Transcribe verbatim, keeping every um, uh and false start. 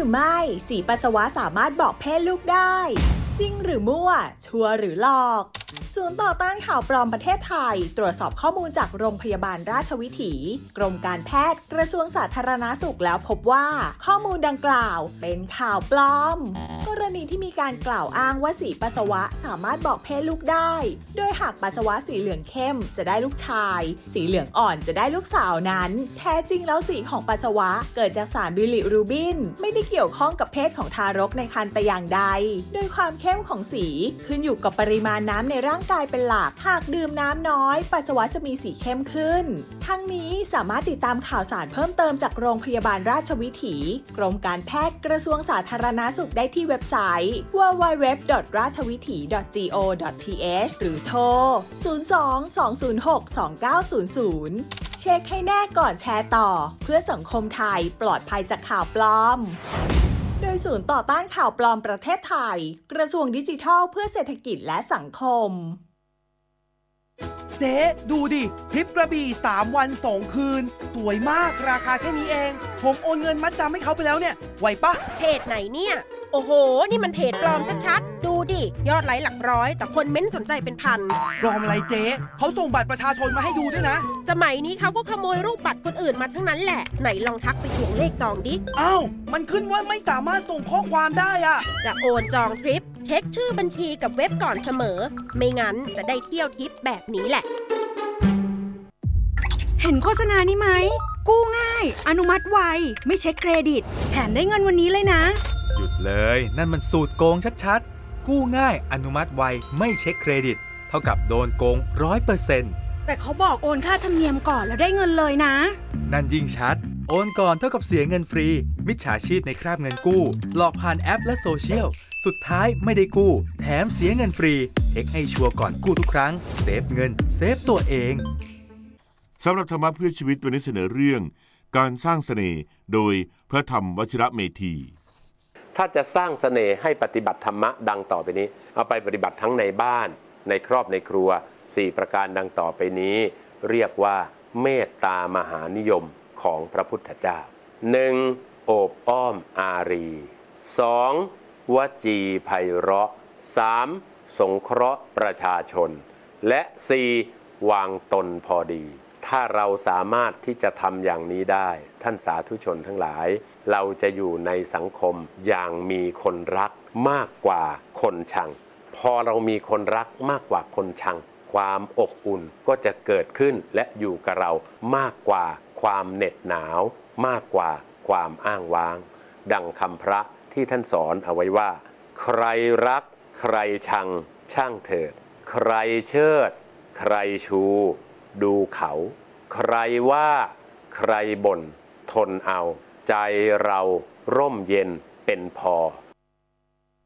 รือไม่สีปัสสาวะสามารถบอกเพศลูกได้จริงหรือมั่วชัวร์หรือหลอกศูนย์ต่อต้านข่าวปลอมประเทศไทยตรวจสอบข้อมูลจากโรงพยาบาลราชวิถีกรมการแพทย์กระทรวงสาธารณสุขแล้วพบว่าข้อมูลดังกล่าวเป็นข่าวปลอมกรณีที่มีการกล่าวอ้างว่าสีปัสสาวะสามารถบอกเพศลูกได้โดยหากปัสสาวะสีเหลืองเข้มจะได้ลูกชายสีเหลืองอ่อนจะได้ลูกสาวนั้นแท้จริงแล้วสีของปัสสาวะเกิดจากสารบิลิรูบินไม่ได้เกี่ยวข้องกับเพศของทารกในครรภ์แต่อย่างใดโดยความเข้มของสีขึ้นอยู่กับปริมาณน้ำในร่างกายเป็นหลักหากดื่มน้ำน้อยปัสสาวะจะมีสีเข้มขึ้นทั้งนี้สามารถติดตามข่าวสารเพิ่มเติมจากโรงพยาบาลราชวิถีกรมการแพทย์กระทรวงสาธารณสุขได้ที่เว็บไซต์ ดับเบิลยู ดับเบิลยู ดับเบิลยู ดอท ราชวิถี ดอท โก ดอท ที เอช หรือโทร ศูนย์ สอง สอง ศูนย์ หก สอง เก้า ศูนย์ ศูนย์ เช็คให้แน่ก่อนแชร์ต่อเพื่อสังคมไทยปลอดภัยจากข่าวปลอมโดยศูนย์ต่อต้านข่าวปลอมประเทศไทยกระทรวงดิจิทัลเพื่อเศรษฐกิจและสังคมเจ๊ดูดิทริปกระบี่สามวันสองคืนสวยมากราคาแค่นี้เองผมโอนเงินมัดจำให้เขาไปแล้วเนี่ยไหวปะเพจไหนเนี่ยโอ้โหนี่มันเพจปลอมชัดๆดูดิยอดไลค์หลักร้อยแต่คนเม้นสนใจเป็นพันปลอมอะไรเจ๊เขาส่งบัตรประชาชนมาให้ดูด้วยนะสมัยนี้เขาก็ขโมยรูปบัตรคนอื่นมาทั้งนั้นแหละไหนลองทักไปทวงเลขจองดิอ้าวมันขึ้นว่าไม่สามารถส่งข้อความได้อะจะโอนจองทริปเช็คชื่อบัญชีกับเว็บก่อนเสมอไม่งั้นจะได้เที่ยวทริปแบบนี้แหละเห็นโฆษณานี้ไหมกู้ง่ายอนุมัติไวไม่เช็คเครดิตแถมได้เงินวันนี้เลยนะหยุดเลยนั่นมันสูตรโกงชัดๆกู้ง่ายอนุมัติไวไม่เช็คเครดิตเท่ากับโดนโกง ร้อยเปอร์เซ็นต์แต่เขาบอกโอนค่าธรรมเนียมก่อนแล้วได้เงินเลยนะนั่นยิ่งชัดโอนก่อนเท่ากับเสียเงินฟรีมิจฉาชีพในคราบเงินกู้หลอกผ่านแอปและโซเชียลสุดท้ายไม่ได้กู้แถมเสียเงินฟรีเช็คให้ชัวร์ก่อนกู้ทุกครั้งเซฟเงินเซฟตัวเองสำหรับธรรมะเพื่อชีวิตวันนี้เสนอเรื่องการสร้างเสน่ห์โดยพระธรรมวชิระเมธีถ้าจะสร้างเสน่ห์ให้ปฏิบัติธรรมะดังต่อไปนี้เอาไปปฏิบัติทั้งในบ้านในครอบในครัวสี่ประการดังต่อไปนี้เรียกว่าเมตตามหานิยมของพระพุทธเจ้า หนึ่ง โอบอ้อมอารี สอง วจีไพเราะ สาม สงเคราะห์ประชาชนและสี่วางตนพอดีถ้าเราสามารถที่จะทำอย่างนี้ได้ท่านสาธุชนทั้งหลายเราจะอยู่ในสังคมอย่างมีคนรักมากกว่าคนชังพอเรามีคนรักมากกว่าคนชังความอบอุ่นก็จะเกิดขึ้นและอยู่กับเรามากกว่าความเหน็ดหนาวมากกว่าความอ้างว้างดังคำพระที่ท่านสอนเอาไว้ว่าใครรักใครชังช่างเถิดใครเชิดใครชูดูเขาใครว่าใครบ่นทนเอาใจเราร่มเย็นเป็นพอ